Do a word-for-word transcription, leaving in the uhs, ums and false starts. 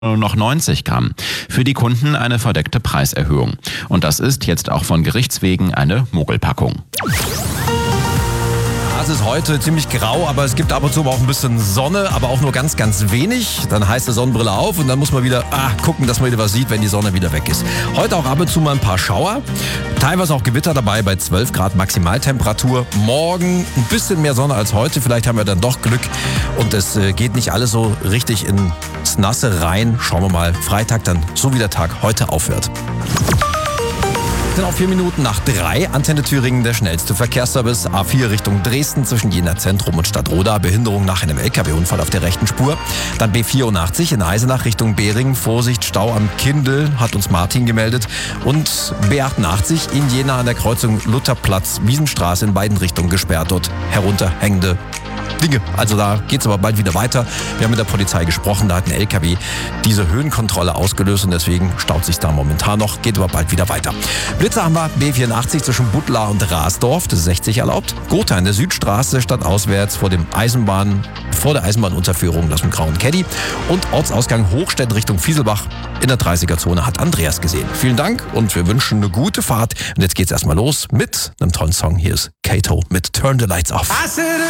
nur noch neunzig Gramm. Für die Kunden eine verdeckte Preiserhöhung. Und das ist jetzt auch von Gerichtswegen eine Mogelpackung. Es ist heute ziemlich grau, aber es gibt ab und zu auch ein bisschen Sonne, aber auch nur ganz, ganz wenig. Dann heißt die Sonnenbrille auf und dann muss man wieder ah, gucken, dass man wieder was sieht, wenn die Sonne wieder weg ist. Heute auch ab und zu mal ein paar Schauer, teilweise auch Gewitter dabei bei zwölf Grad Maximaltemperatur. Morgen ein bisschen mehr Sonne als heute, vielleicht haben wir dann doch Glück und es äh, geht nicht alles so richtig ins Nasse rein. Schauen wir mal, Freitag dann, so wie der Tag heute aufhört. Sind auch vier Minuten nach drei. Antenne Thüringen, der schnellste Verkehrsservice. A vier Richtung Dresden zwischen Jena Zentrum und Stadtroda. Behinderung nach einem L K W-Unfall auf der rechten Spur. Dann B vierundachtzig in Eisenach Richtung Behring. Vorsicht, Stau am Kindl, hat uns Martin gemeldet. Und B achtundachtzig in Jena an der Kreuzung Lutherplatz, Wiesenstraße in beiden Richtungen gesperrt. Dort herunterhängende Dinge. Also da geht's aber bald wieder weiter. Wir haben mit der Polizei gesprochen, da hat ein L K W diese Höhenkontrolle ausgelöst und deswegen staut sich da momentan noch, geht aber bald wieder weiter. Blitzer haben wir B vierundachtzig zwischen Buttlar und Rasdorf, das ist sechzig erlaubt. Gotha in der Südstraße stadtauswärts vor dem Eisenbahn, vor der Eisenbahnunterführung, das mit grauen Caddy. Und Ortsausgang Hochstedt Richtung Fieselbach in der dreißiger-Zone hat Andreas gesehen. Vielen Dank und wir wünschen eine gute Fahrt. Und jetzt geht's erstmal los mit einem tollen Song. Hier ist Kato mit Turn the Lights Off.